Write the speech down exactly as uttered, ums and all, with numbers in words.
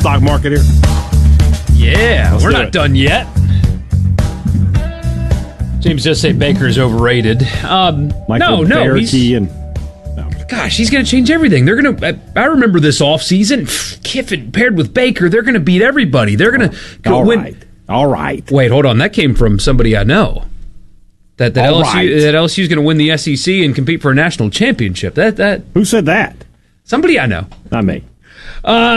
stock market here? Yeah, Let's we're do not it. done yet. James does say Baker is overrated. Um, Michael no, no, he's, Bearkey and gosh, he's going to change everything. They're going to. I remember this offseason, Kiffin paired with Baker. They're going to beat everybody. They're going to all win. right, all right. Wait, hold on. That came from somebody I know. That that All L S U right. that L S U is going to win the S E C and compete for a national championship. That that Who said that? somebody I know. Not me. Uh,